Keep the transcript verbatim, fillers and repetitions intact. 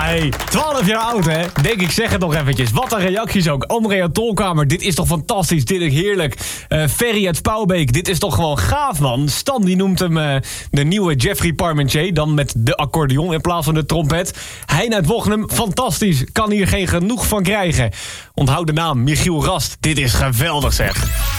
Hey, twaalf jaar oud, hè? Denk ik, zeg het nog eventjes. Wat een reacties ook. André uit Tolkamer, dit is toch fantastisch. Dit is heerlijk. Uh, Ferry uit Spouwbeek, dit is toch gewoon gaaf, man. Stan, die noemt hem uh, de nieuwe Jeffrey Parmentier. Dan met de accordeon in plaats van de trompet. Hein uit Wochnum, fantastisch. Kan hier geen genoeg van krijgen. Onthoud de naam, Michiel Rast. Dit is geweldig, zeg.